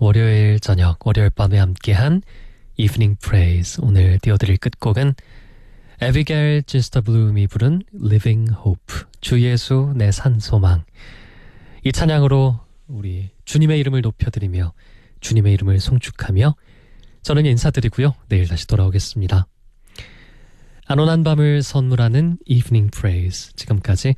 월요일 저녁, 월요일 밤에 함께한 Evening Praise. 오늘 띄워드릴 끝곡은 에비게일 지스터 블룸이 부른 Living Hope, 주 예수 내 산소망. 이 찬양으로 우리 주님의 이름을 높여드리며 주님의 이름을 송축하며 저는 인사드리고요. 내일 다시 돌아오겠습니다. 안온한 밤을 선물하는 Evening Praise. 지금까지